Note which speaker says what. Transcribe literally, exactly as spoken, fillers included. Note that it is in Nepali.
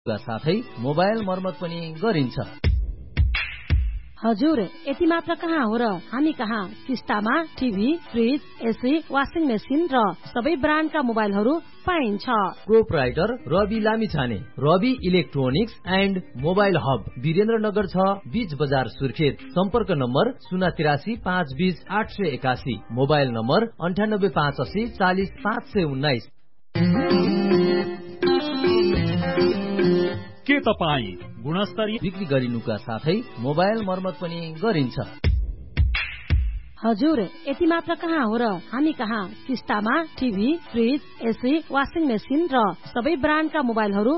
Speaker 1: साथै मोबाइल मर्मत पनि गरिन्छ।
Speaker 2: हजुर, यति मात्र कहाँ हो र, हामी कहाँ किस्तामा TV, fridge, AC, washing machine र सबै ब्रान्डका मोबाइलहरू पाइन्छ।
Speaker 1: Proprietor Rabi Lamichhane, Rabi electronics and mobile hub, Birendranagar छ, बीच बजार सुर्खेत। सम्पर्क नम्बर शून्य तिरासी पाँच बीस आठ सय एकासी, मोबाइल नम्बर अन्ठानब्बे पाँच असी चालिस पाँच सय उन्नाइस।
Speaker 3: के तपाईँ गुणस्तरीय
Speaker 1: बिक्री गरिनुका साथै मोबाइल मर्मत पनि गरिन्छ।
Speaker 2: हजुर, यति मात्र कहाँ हो र, हामी कहाँ किस्तामा TV, fridge, AC, washing machine र सबै ब्रान्डका मोबाइलहरू